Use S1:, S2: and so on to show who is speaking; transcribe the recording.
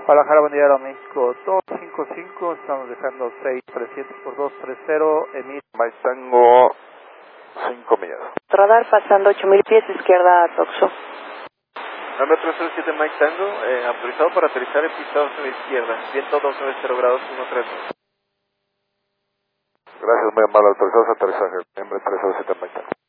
S1: Guadalajara, buen día, México 255, estamos dejando 6300 por 230, Emil.
S2: Mike Tango, 5 millas.
S3: Radar pasando 8000 pies, izquierda a Toxo.
S4: Nombre 307 Mike Tango, autorizado para aterrizar en pista 2 a la izquierda, viento 290 grados 130.
S2: Gracias, muy amable, autorizados a aterrizaje, nombre 307 Mike Tango.